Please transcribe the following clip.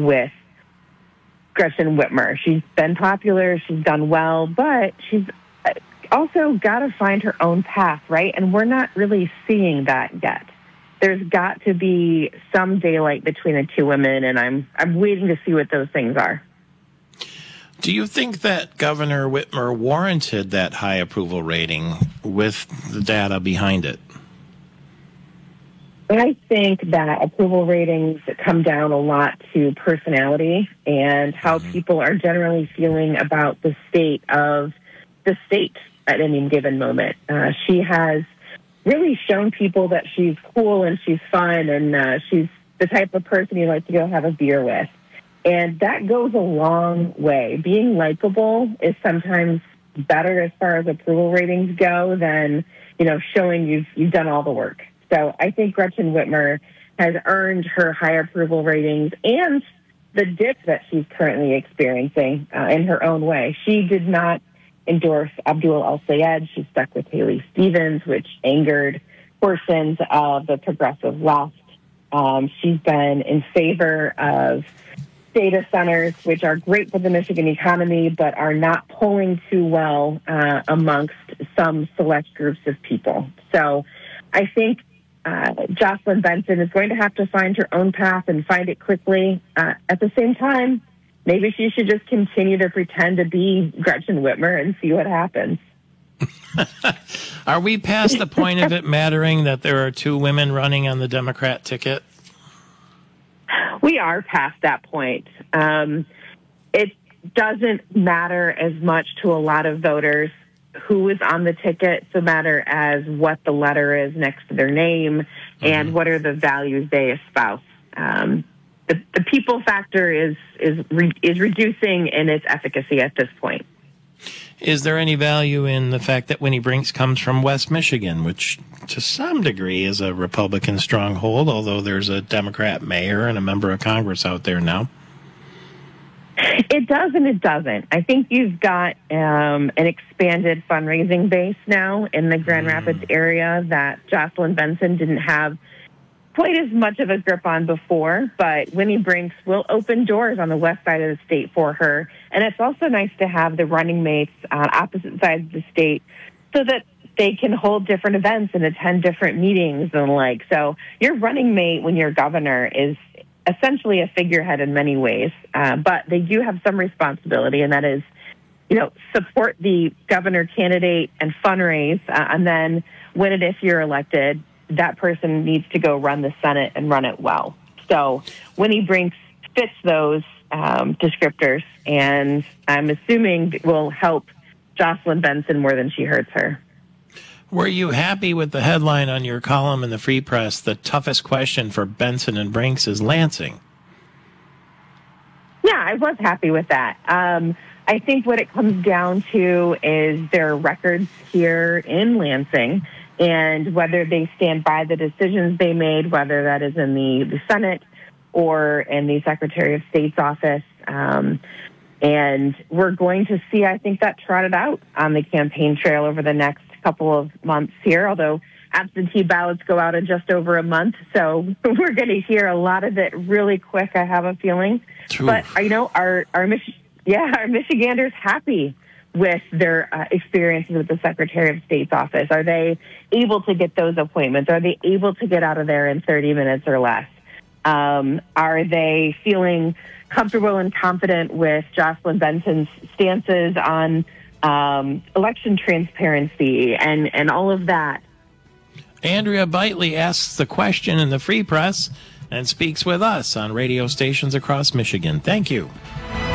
with Gretchen Whitmer. She's been popular, she's done well, but she's also got to find her own path, right? And we're not really seeing that yet. There's got to be some daylight between the two women, and I'm waiting to see what those things are. Do you think that Governor Whitmer warranted that high approval rating with the data behind it? I think that approval ratings come down a lot to personality and how people are generally feeling about the state of the state at any given moment. She has really shown people that she's cool and she's fun and she's the type of person you like to go have a beer with. And that goes a long way. Being likable is sometimes better as far as approval ratings go than, showing you've done all the work. So I think Gretchen Whitmer has earned her high approval ratings and the dip that she's currently experiencing in her own way. She did not endorse Abdul El-Sayed. She stuck with Haley Stevens, which angered portions of the progressive left. She's been in favor of data centers, which are great for the Michigan economy, but are not polling too well amongst some select groups of people. So I think Jocelyn Benson is going to have to find her own path and find it quickly. At the same time, maybe she should just continue to pretend to be Gretchen Whitmer and see what happens. Are we past the point of it mattering that there are two women running on the Democrat ticket? We are past that point. It doesn't matter as much to a lot of voters who is on the ticket, so matter as what the letter is next to their name and what are the values they espouse. The people factor is reducing in its efficacy at this point. Is there any value in the fact that Winnie Brinks comes from West Michigan, which to some degree is a Republican stronghold, although there's a Democrat mayor and a member of Congress out there now? It does and it doesn't. I think you've got an expanded fundraising base now in the Grand Rapids area that Jocelyn Benson didn't have quite as much of a grip on before, but Winnie Brinks will open doors on the west side of the state for her. And it's also nice to have the running mates on opposite sides of the state so that they can hold different events and attend different meetings and the like. So your running mate when you're governor is essentially a figurehead in many ways, but they do have some responsibility, and that is, support the governor candidate and fundraise, and then when and if you're elected, that person needs to go run the Senate and run it well. So Winnie Brinks fits those descriptors, and I'm assuming will help Jocelyn Benson more than she hurts her. Were you happy with the headline on your column in the Free Press, "The toughest question for Benson and Brinks is Lansing"? Yeah, I was happy with that. I think what it comes down to is their records here in Lansing and whether they stand by the decisions they made, whether that is in the Senate or in the Secretary of State's office. And we're going to see, I think, that trotted out on the campaign trail over the next couple of months here, although absentee ballots go out in just over a month. So we're going to hear a lot of it really quick, I have a feeling. True. But, our Michiganders happy with their experiences with the Secretary of State's office? Are they able to get those appointments? Are they able to get out of there in 30 minutes or less? Are they feeling comfortable and confident with Jocelyn Benson's stances on election transparency and all of that? Andrea Bitely asks the question in the Free Press and speaks with us on radio stations across Michigan. Thank you.